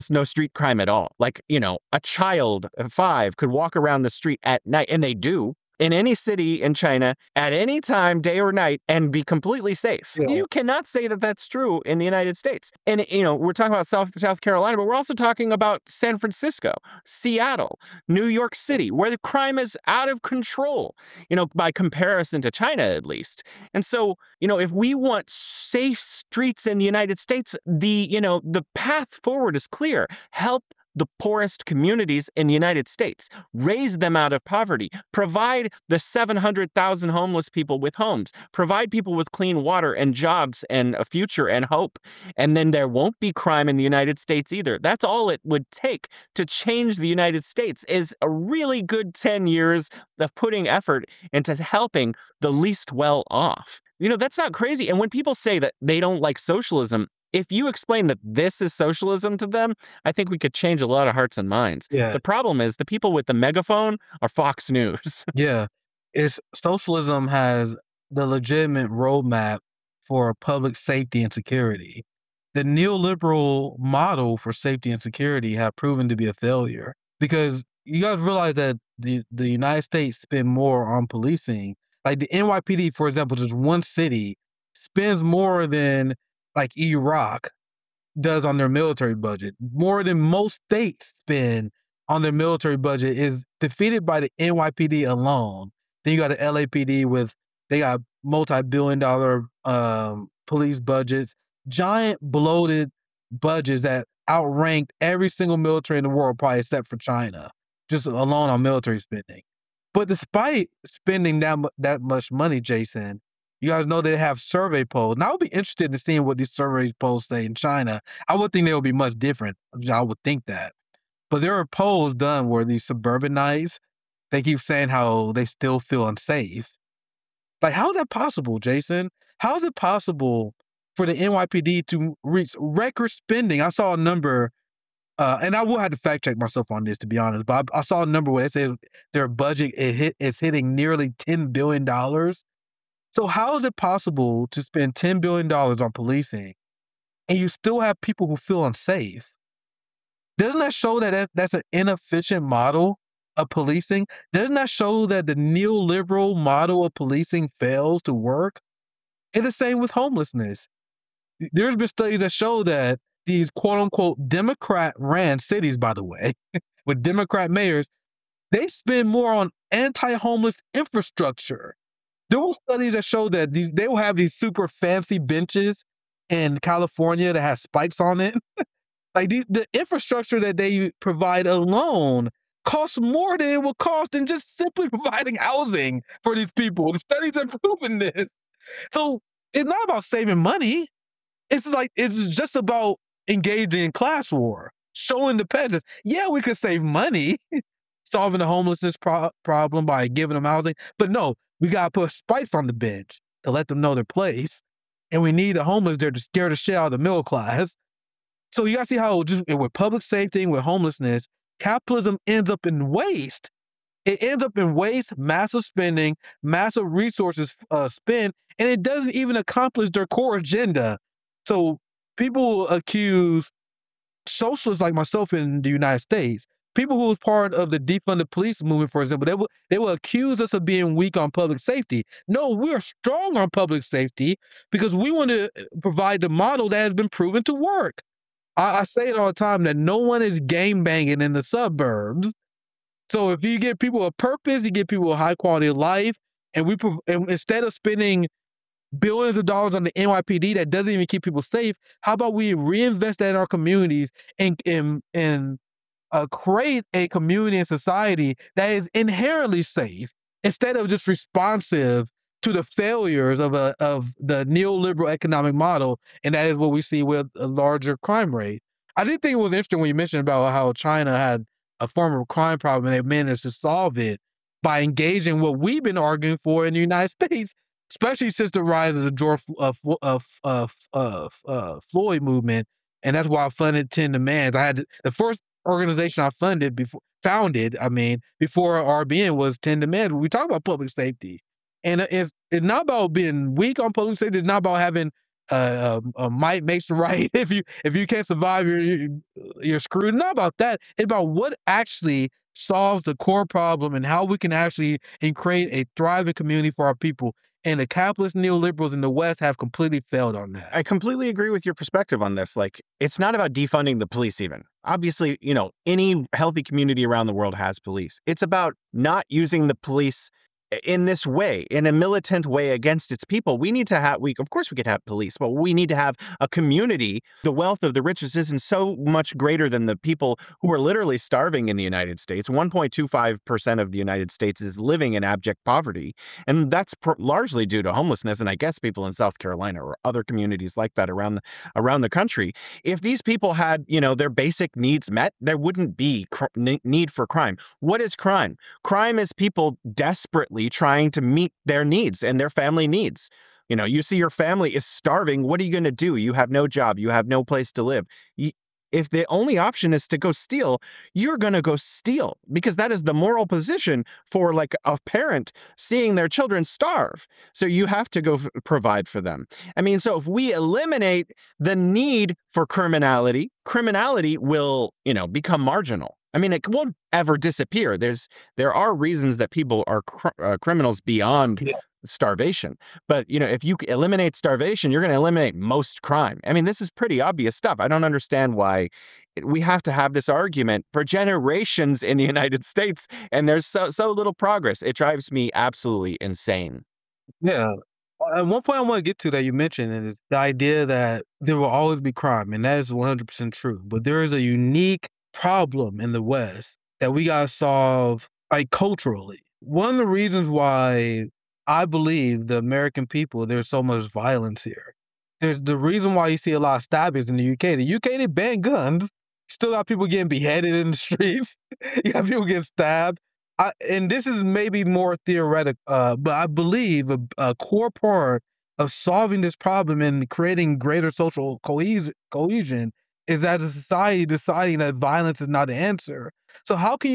no street crime at all. Like, a child of 5 could walk around the street at night, and they do, in any city in China at any time, day or night, and be completely safe. Yeah. You cannot say that that's true in the United States. And, we're talking about South Carolina, but we're also talking about San Francisco, Seattle, New York City, where the crime is out of control, by comparison to China, at least. And so, if we want safe streets in the United States, the path forward is clear. Help the poorest communities in the United States, raise them out of poverty, provide the 700,000 homeless people with homes, provide people with clean water and jobs and a future and hope. And then there won't be crime in the United States either. That's all it would take to change the United States, is a really good 10 years of putting effort into helping the least well off. That's not crazy. And when people say that they don't like socialism, if you explain that this is socialism to them, I think we could change a lot of hearts and minds. Yeah. The problem is the people with the megaphone are Fox News. Yeah. Socialism has the legitimate roadmap for public safety and security. The neoliberal model for safety and security have proven to be a failure, because you guys realize that the United States spend more on policing. Like the NYPD, for example, just one city spends more than like Iraq does on their military budget. More than most states spend on their military budget is defeated by the NYPD alone. Then you got the LAPD they got multi-billion-dollar police budgets, giant bloated budgets that outranked every single military in the world, probably except for China, just alone on military spending. But despite spending that much money, Jason, you guys know they have survey polls. Now, I would be interested in seeing what these survey polls say in China. I would think they would be much different. I would think that. But there are polls done where these suburbanites, they keep saying how they still feel unsafe. Like, how is that possible, Jason? How is it possible for the NYPD to reach record spending? I saw a number, and I will have to fact check myself on this, to be honest, but I saw a number where it says their budget is hitting nearly $10 billion. So how is it possible to spend $10 billion on policing and you still have people who feel unsafe? Doesn't that show that that's an inefficient model of policing? Doesn't that show that the neoliberal model of policing fails to work? And the same with homelessness. There's been studies that show that these quote-unquote Democrat-ran cities, by the way, with Democrat mayors, they spend more on anti-homeless infrastructure. There were studies that show that they will have these super fancy benches in California that have spikes on it. Like the infrastructure that they provide alone costs more than it would cost in just simply providing housing for these people. The studies have proven this. So it's not about saving money. It's just about engaging in class war, showing the peasants, yeah, we could save money solving the homelessness problem by giving them housing, but no, we got to put spikes on the bench to let them know their place. And we need the homeless there to scare the shit out of the middle class. So you got to see how just with public safety and with homelessness, capitalism ends up in waste. It ends up in waste, massive spending, massive resources spent, and it doesn't even accomplish their core agenda. So people accuse socialists like myself in the United States, people who was part of the defunded police movement, for example, they will accuse us of being weak on public safety. No, we're strong on public safety because we want to provide the model that has been proven to work. I say it all the time that no one is gang banging in the suburbs. So if you give people a purpose, you give people a high quality of life, and instead of spending billions of dollars on the NYPD that doesn't even keep people safe, how about we reinvest that in our communities and create a community and society that is inherently safe instead of just responsive to the failures of the neoliberal economic model, and that is what we see with a larger crime rate. I did think it was interesting when you mentioned about how China had a form of crime problem and they managed to solve it by engaging what we've been arguing for in the United States, especially since the rise of the George Floyd movement, and that's why I funded 10 Demands. I had the first organization I founded before RBN was 10 Demands. We talk about public safety. And it's not about being weak on public safety. It's not about having might makes right. If you can't survive, you're screwed. Not about that. It's about what actually solves the core problem and how we can actually and create a thriving community for our people. And the capitalist neoliberals in the West have completely failed on that. I completely agree with your perspective on this. Like, it's not about defunding the police even. Obviously, any healthy community around the world has police. It's about not using the police in this way, in a militant way against its people. We need to have, of course we could have police, but we need to have a community. The wealth of the richest isn't so much greater than the people who are literally starving in the United States. 1.25% of the United States is living in abject poverty. And that's largely due to homelessness. And I guess people in South Carolina or other communities like that around the country. If these people had, their basic needs met, there wouldn't be need for crime. What is crime? Crime is people desperately trying to meet their needs and their family needs. You see your family is starving. What are you going to do? You have no job. You have no place to live. If the only option is to go steal, you're going to go steal because that is the moral position for like a parent seeing their children starve. So you have to go provide for them. I mean, so if we eliminate the need for criminality will, become marginal. I mean, it won't ever disappear. There are reasons that people are criminals beyond starvation. But, if you eliminate starvation, you're going to eliminate most crime. I mean, this is pretty obvious stuff. I don't understand why we have to have this argument for generations in the United States, and there's so little progress. It drives me absolutely insane. Yeah. And one point I want to get to that you mentioned is the idea that there will always be crime, and that is 100% true. But there is a unique problem in the West that we got to solve, like, culturally. One of the reasons why I believe the American people, there's so much violence here. There's the reason why you see a lot of stabbings in the UK. The UK, they ban guns. Still got people getting beheaded in the streets. You got people getting stabbed. And this is maybe more theoretic, but I believe a core part of solving this problem and creating greater social cohesion is as a society deciding that violence is not the answer. So how can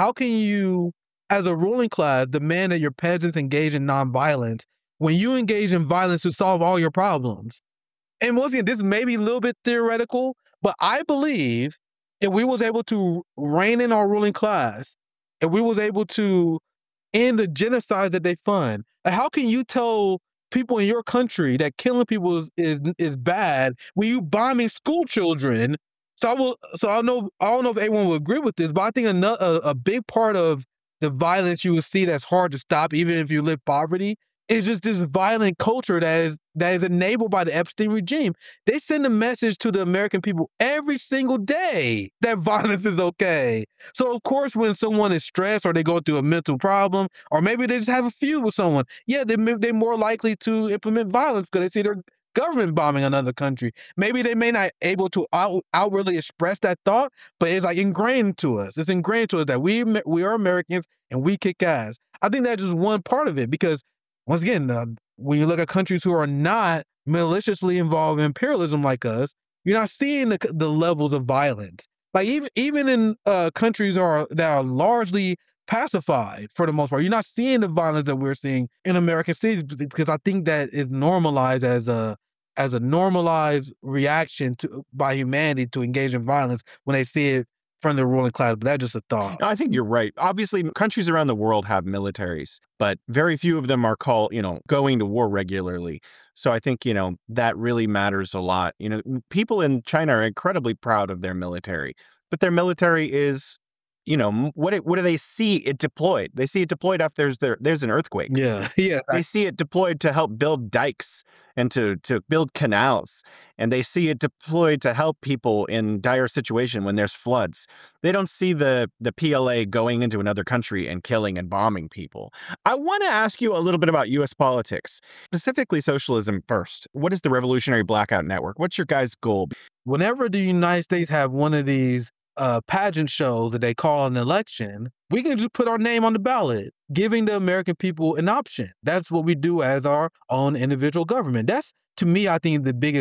you, as a ruling class, demand that your peasants engage in nonviolence when you engage in violence to solve all your problems? And once again, this may be a little bit theoretical, but I believe if we was able to rein in our ruling class, if we was able to end the genocides that they fund, how can you tell people in your country that killing people is bad when you bombing school children? I don't know if anyone will agree with this, but I think a big part of the violence you will see that's hard to stop, even if you live poverty, is just this violent culture that is enabled by the Epstein regime. They send a message to the American people every single day that violence is okay. So of course, when someone is stressed or they go through a mental problem, or maybe they just have a feud with someone, they're more likely to implement violence because they see their government bombing another country. Maybe they may not able to outwardly express that thought, but it's like ingrained to us. It's ingrained to us that we are Americans and we kick ass. I think that's just one part of it because, once again, when you look at countries who are not maliciously involved in imperialism like us, you're not seeing the levels of violence. Like even in countries that are largely pacified for the most part, you're not seeing the violence that we're seeing in American cities because I think that is normalized as a normalized reaction by humanity to engage in violence when they see it from the ruling class, but that's just a thought. No, I think you're right. Obviously, countries around the world have militaries, but very few of them are going to war regularly. So I think, that really matters a lot. People in China are incredibly proud of their military, but their military is, what do they see it deployed? They see it deployed after there's an earthquake. Yeah. They see it deployed to help build dikes and to build canals. And they see it deployed to help people in dire situation when there's floods. They don't see the PLA going into another country and killing and bombing people. I want to ask you a little bit about U.S. politics, specifically socialism first. What is the Revolutionary Blackout Network? What's your guys' goal? Whenever the United States have one of these pageant shows that they call an election, we can just put our name on the ballot, giving the American people an option. That's what we do as our own individual government. That's, to me, I think the biggest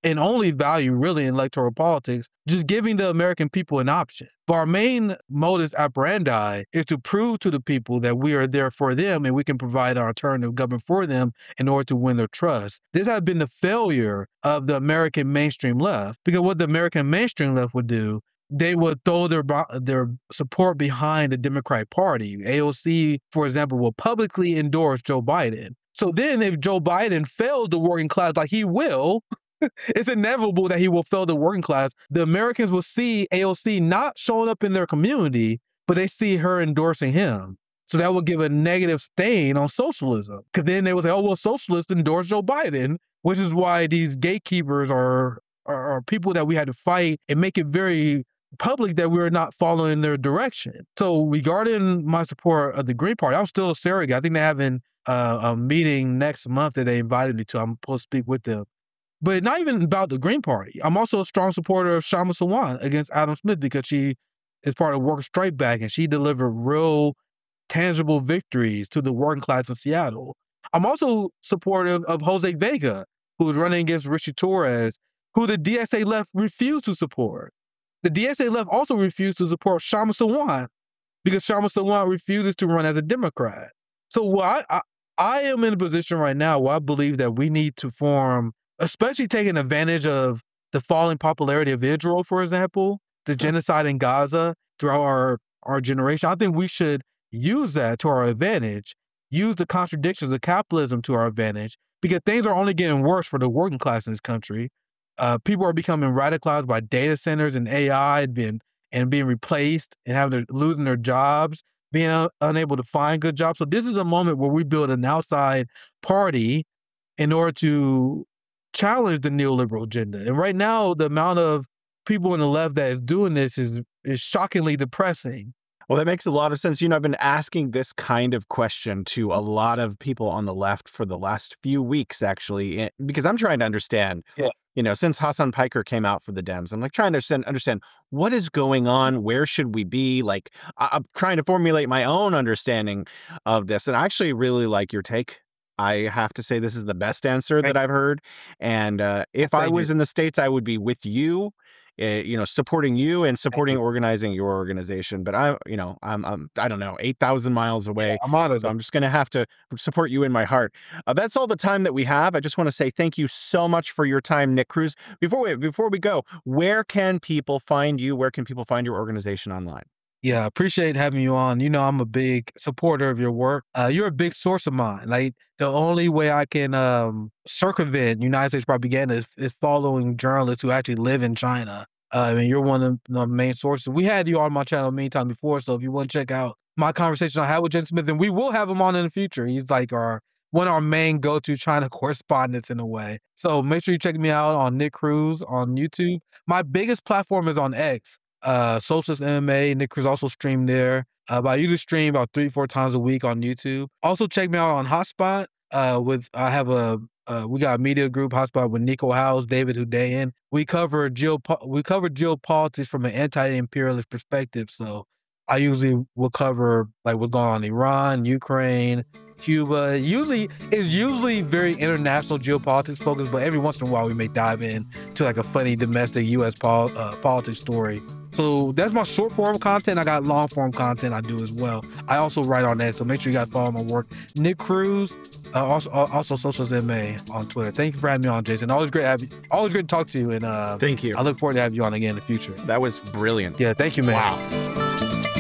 and only value really in electoral politics, just giving the American people an option. But our main modus operandi is to prove to the people that we are there for them and we can provide an alternative government for them in order to win their trust. This has been the failure of the American mainstream left, because what the American mainstream left would do, they would throw their support behind the Democratic Party. AOC, for example, will publicly endorse Joe Biden. So then if Joe Biden fails the working class, like he will, it's inevitable that he will fail the working class. The Americans will see AOC not showing up in their community, but they see her endorsing him. So that will give a negative stain on socialism. Because then they will say, oh, well, socialists endorse Joe Biden, which is why these gatekeepers are people that we had to fight and make it very public that we're not following their direction. So regarding my support of the Green Party, I'm still a surrogate. I think they're having a meeting next month that they invited me to. I'm supposed to speak with them. But not even about the Green Party. I'm also a strong supporter of Kshama Sawant against Adam Smith because she is part of Worker Strike Back and she delivered real, tangible victories to the working class in Seattle. I'm also supportive of Jose Vega, who is running against Richie Torres, who the DSA left refused to support. The DSA left also refused to support Kshama Sawant because Kshama Sawant refuses to run as a Democrat. So I am in a position right now where I believe that we need to form, especially taking advantage of the falling popularity of Israel, for example, the genocide in Gaza throughout our generation. I think we should use that to our advantage, use the contradictions of capitalism to our advantage, because things are only getting worse for the working class in this country. People are becoming radicalized by data centers and AI and being replaced and losing their jobs, being unable to find good jobs. So this is a moment where we build an outside party in order to challenge the neoliberal agenda. And right now, the amount of people on the left that is doing this is shockingly depressing. Well, that makes a lot of sense. I've been asking this kind of question to a lot of people on the left for the last few weeks, actually, because I'm trying to understand, since Hassan Piker came out for the Dems, I'm like trying to understand what is going on, where should we be? Like, I'm trying to formulate my own understanding of this. And I actually really like your take. I have to say this is the best answer that I've heard. And if I was in the States, I would be with you. Supporting you and supporting organizing your organization. But I'm I don't know, 8,000 miles away. I'm honored. So I'm just going to have to support you in my heart. That's all the time that we have. I just want to say thank you so much for your time, Nick Cruz. Before we go, where can people find you? Where can people find your organization online? Yeah, I appreciate having you on. I'm a big supporter of your work. You're a big source of mine. Like, the only way I can circumvent United States propaganda is following journalists who actually live in China. You're one of the main sources. We had you on my channel many times before, so if you want to check out my conversation I had with Jen Smith, and we will have him on in the future. He's like one of our main go-to China correspondents in a way. So make sure you check me out on Nick Cruz on YouTube. My biggest platform is on X. Socialist MMA. Nick Cruz also streamed there. But I usually stream about 3-4 times a week on YouTube. Also check me out on Hotspot. We got a media group, Hotspot, with Nico House, David Hudayan. We cover geopolitics from an anti-imperialist perspective. So I usually will cover like what's going on in Iran, Ukraine, Cuba. It's usually very international geopolitics focused, but every once in a while we may dive in to like a funny domestic U.S. politics story. So that's my short form content. I got long form content I do as well. I also write on that, so make sure you guys follow my work. Nick Cruz, also Socialist MA on Twitter. Thank you for having me on, Jason. Always great to talk to you. And thank you. I look forward to having you on again in the future. That was brilliant. Yeah, thank you, man. Wow.